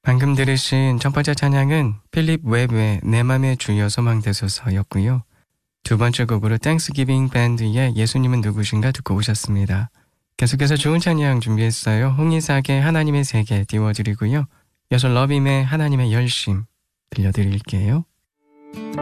방금 들으신 첫 번째 찬양은 필립 웹의 내 맘의 주여 소망되소서였고요. 두 번째 곡으로 땡스기빙 밴드의 예수님은 누구신가 듣고 오셨습니다. 계속해서 좋은 찬양 준비했어요. 홍이삭의 하나님의 세계 띄워드리고요. 이어서 러빔의 하나님의 열심 들려드릴게요.